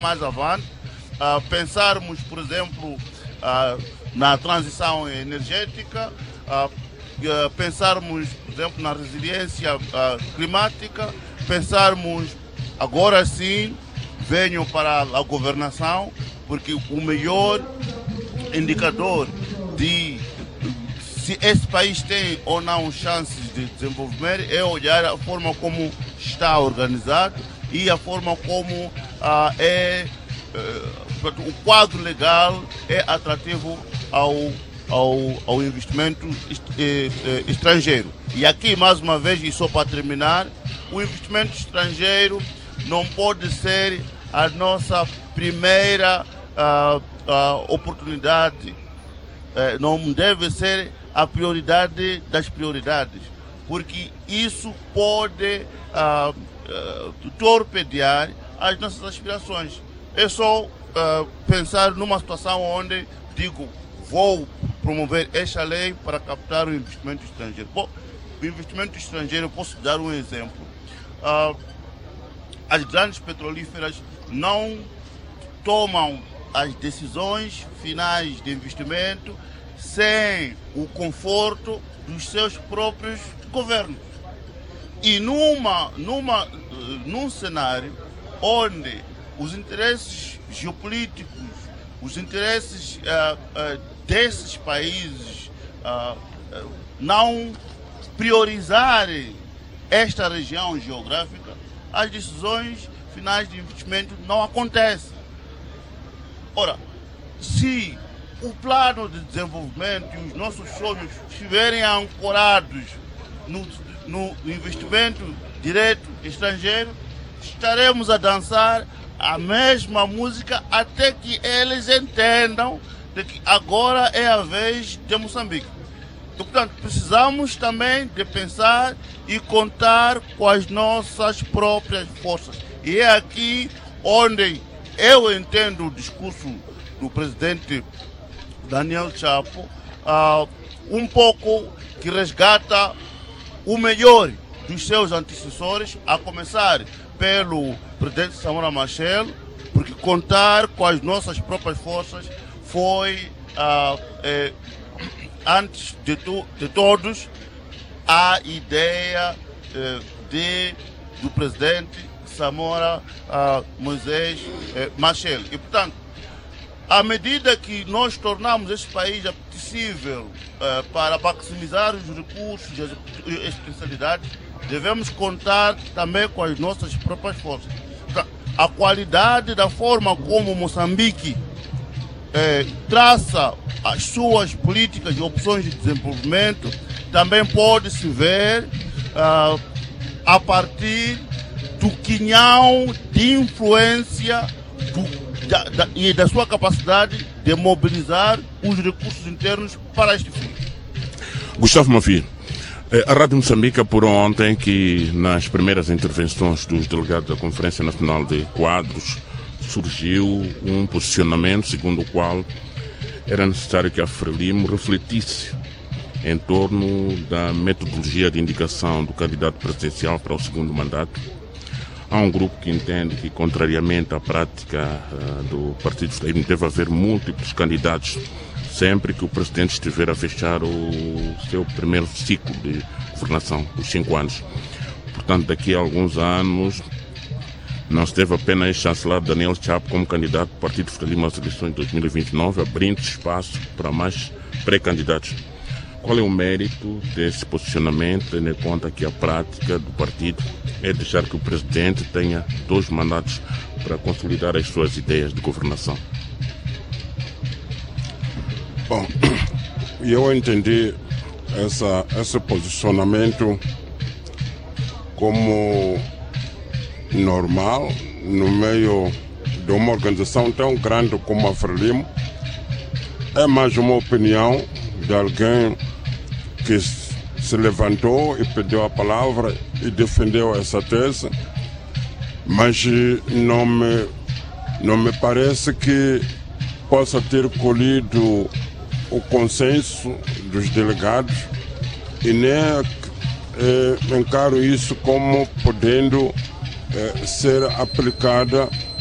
mais avante, pensarmos, por exemplo, na transição energética, pensarmos, por exemplo, na resiliência climática, pensarmos, agora sim, venho para a governação, porque o melhor indicador de se esse país tem ou não chances de desenvolvimento é olhar a forma como está organizado e a forma como o quadro legal é atrativo ao investimento estrangeiro. E aqui, mais uma vez, e só para terminar, o investimento estrangeiro não pode ser a nossa primeira oportunidade, não deve ser a prioridade das prioridades, porque isso pode torpedear as nossas aspirações. É só pensar numa situação onde digo, vou promover esta lei para captar o investimento estrangeiro. Bom, o investimento estrangeiro, eu posso dar um exemplo. As grandes petrolíferas não tomam as decisões finais de investimento sem o conforto dos seus próprios governos. E num cenário onde os interesses geopolíticos, os interesses desses países não priorizarem esta região geográfica, as decisões finais de investimento não acontecem. Ora, se o plano de desenvolvimento e os nossos sonhos estiverem ancorados no investimento direto estrangeiro, estaremos a dançar a mesma música até que eles entendam de que agora é a vez de Moçambique. Então, portanto, precisamos também de pensar e contar com as nossas próprias forças. E é aqui onde eu entendo o discurso do presidente Daniel Chapo um pouco que resgata o melhor dos seus antecessores, a começar pelo presidente Samora Machel, porque contar com as nossas próprias forças foi, antes de todos, a ideia do presidente Samora Moisés Machel. E, portanto, à medida que nós tornamos este país apetecível para maximizar os recursos e as especialidades, devemos contar também com as nossas próprias forças. A qualidade da forma como Moçambique traça as suas políticas e opções de desenvolvimento também pode se ver a partir do quinhão de influência e da sua capacidade de mobilizar os recursos internos para este fim. Gustavo Mafir, a Rádio Moçambique apurou ontem que nas primeiras intervenções dos delegados da Conferência Nacional de Quadros surgiu um posicionamento segundo o qual era necessário que a Frelimo refletisse em torno da metodologia de indicação do candidato presidencial para o segundo mandato. Há um grupo que entende que, contrariamente à prática do Partido Frelimo, deve haver múltiplos candidatos sempre que o presidente estiver a fechar o seu primeiro ciclo de governação, os 5 anos. Portanto, daqui a alguns anos, não se deve apenas chancelar Daniel Chapo como candidato do Partido Frelimo às eleições de 2029, abrindo espaço para mais pré-candidatos. Qual é o mérito desse posicionamento, tendo em conta que a prática do partido é deixar que o presidente tenha 2 mandatos para consolidar as suas ideias de governação? Bom, eu entendi esse posicionamento como normal no meio de uma organização tão grande como a Frelimo. É mais uma opinião de alguém que se levantou e pediu a palavra e defendeu essa tese, mas não me parece que possa ter colhido o consenso dos delegados e nem encaro isso como podendo ser aplicada